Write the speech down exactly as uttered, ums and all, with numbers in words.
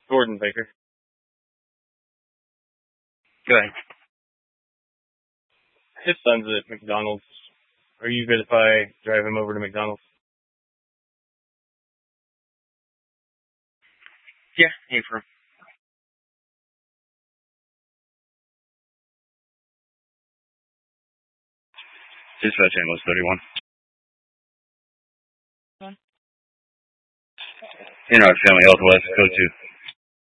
Gordon Baker. Go ahead. His son's at McDonald's. Are you good if I drive him over to McDonald's? Yeah, April. Dispatch ambulance thirty-one. You know, Family Health West, go to